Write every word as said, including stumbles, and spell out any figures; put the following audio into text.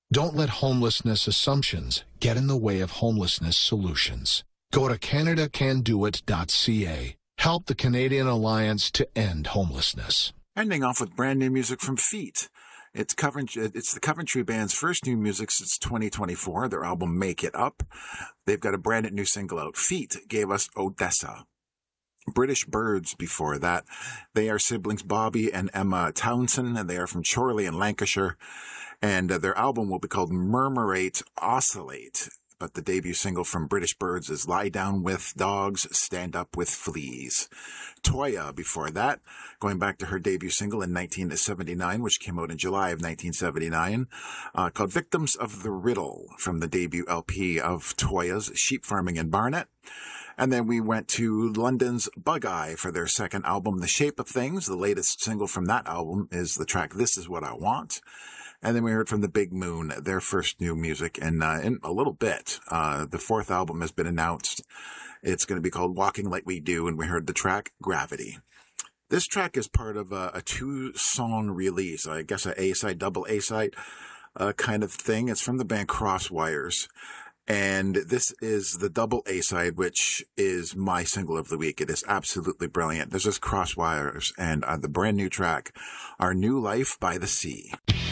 Don't let homelessness assumptions get in the way of homelessness solutions. Go to Canada Can Do It dot C A. Help the Canadian Alliance to end homelessness. Ending off with brand new music from Feet. It's Coventry, it's the Coventry Band's first new music since twenty twenty-four, their album Make It Up. They've got a brand new single out. Feet gave us Odessa. British Birds before that. They are siblings Bobby and Emma Townsend, and they are from Chorley in Lancashire. And uh, their album will be called Murmurate Oscillate. But the debut single from British Birds is Lie Down With Dogs, Stand Up With Fleas. Toya before that, going back to her debut single in nineteen seventy-nine, which came out in July of nineteen seventy-nine, uh, called Victims of the Riddle, from the debut L P of Toya's Sheep Farming in Barnet. And then we went to London's Bug Eye for their second album, The Shape of Things. The latest single from that album is the track This Is What I Want. And then we heard from the Big Moon, their first new music in, uh, in a little bit. Uh, the fourth album has been announced. It's going to be called Walking Like We Do, and we heard the track Gravity. This track is part of a, a two-song release, I guess a A-side, double A-side uh, kind of thing. It's from the band Crosswires. And this is the double A-side, which is my single of the week. It is absolutely brilliant. This is Crosswires and uh, the brand new track, Our New Life by the Sea.